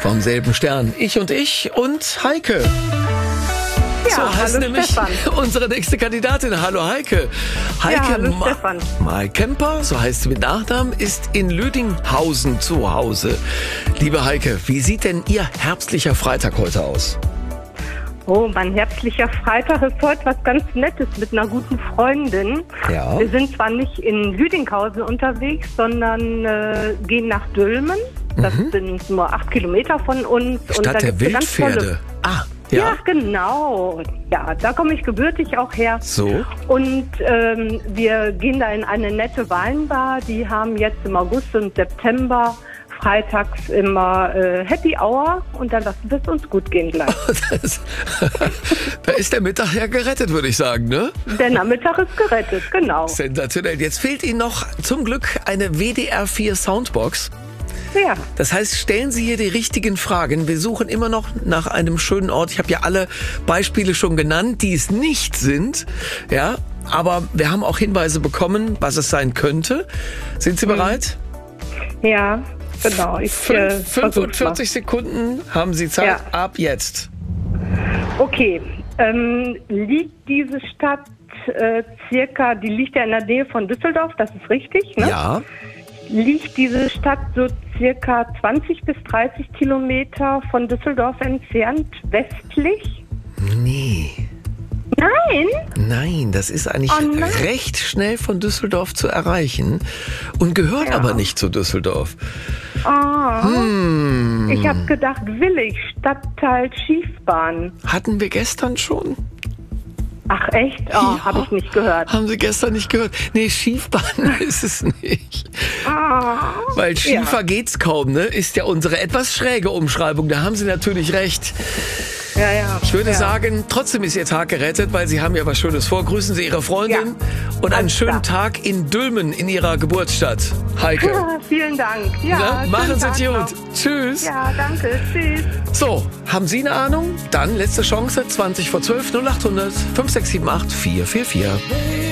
vom selben Stern. Ich und Heike. Ja, So heißt hallo nämlich Stefan. unsere nächste Kandidatin. Hallo Heike. Heike Ja, hallo Stefan. Maikemper, so heißt sie mit Nachnamen, ist in Lüdinghausen zu Hause. Liebe Heike, wie sieht denn Ihr herbstlicher Freitag heute aus? Oh, mein herbstlicher Freitag ist heute was ganz Nettes mit einer guten Freundin. Ja. Wir sind zwar nicht in Lüdinghausen unterwegs, sondern gehen nach Dülmen. Das sind nur 8 Kilometer von uns. Und da Stadt der gibt's eine ganz tolle- Wildpferde. Ah, Ja, ja. genau. Ja, da komme ich gebürtig auch her. So. Und wir gehen da in eine nette Weinbar. Die haben jetzt im August und September freitags immer Happy Hour und dann lassen wir es uns gut gehen gleich. Da ist der Mittag ja gerettet, würde ich sagen, ne? Der Nachmittag ist gerettet, genau. Sensationell. Jetzt fehlt Ihnen noch zum Glück eine WDR 4 Soundbox. Ja, Das heißt, stellen Sie hier die richtigen Fragen. Wir suchen immer noch nach einem schönen Ort. Ich habe ja alle Beispiele schon genannt, die es nicht sind. Ja, aber wir haben auch Hinweise bekommen, was es sein könnte. Sind Sie bereit? ja, genau. Ich versuch's mal. 45 Sekunden haben Sie Zeit. Ja. Ab jetzt. Okay, liegt diese Stadt die liegt ja in der Nähe von Düsseldorf, das ist richtig, ne? Ja. Liegt diese Stadt so circa 20 bis 30 Kilometer von Düsseldorf entfernt, westlich? Nee. Nein? Nein, das ist eigentlich Oh nein. recht schnell von Düsseldorf zu erreichen und gehört Ja. aber nicht zu Düsseldorf. Ich habe gedacht, Willig, Stadtteil Schiefbahn. Hatten wir gestern schon? Ach echt? Oh, Ja. habe ich nicht gehört. Haben Sie gestern nicht gehört? Nee, Schiefbahn ist es nicht. Weil schiefer geht's kaum, ne? Ist ja unsere etwas schräge Umschreibung. Da haben Sie natürlich recht. Ja. Ich würde ja. sagen, trotzdem ist Ihr Tag gerettet, weil Sie haben ja was Schönes vor. Grüßen Sie Ihre Freundin und einen Alles schönen klar. Tag in Dülmen in Ihrer Geburtsstadt. Heike. Vielen Dank. Ja, Ne? Machen schönen Sie Tag es gut. noch. Tschüss. Ja, danke. Tschüss. So, haben Sie eine Ahnung? Dann letzte Chance, 20 vor 12, 0800 5678 444.